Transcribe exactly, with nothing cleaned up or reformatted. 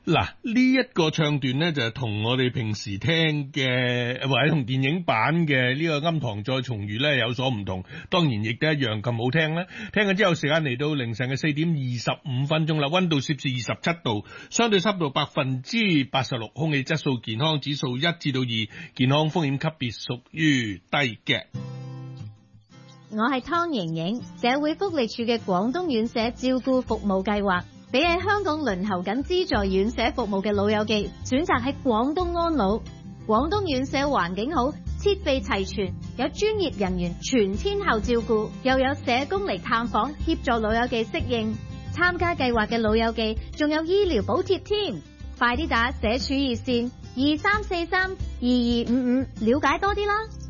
嗱，呢一個唱段咧就係同我哋平時聽嘅或者同電影版嘅呢個《庵堂再重遇》咧有所唔同，當然亦都一樣咁好聽啦。聽緊之後，時間嚟到凌晨嘅四點二十五分鐘啦，溫度攝氏二十七度，相對濕度百分之八十六，空氣質素健康指數一至到二，健康風險級別屬於低嘅。 我係湯瑩瑩，社會福利署嘅廣東院舍照顧服務計劃，俾喺香港輪候緊資助院舍服務嘅老友記選擇喺廣東安老。廣東院舍環境好，設備齊全，有專業人員全天候照顧，又有社工嚟探訪協助老友記適應。參加計劃嘅老友記仲有醫療補貼添，快啲打社署熱線二三四三二二五五了解多啲啦。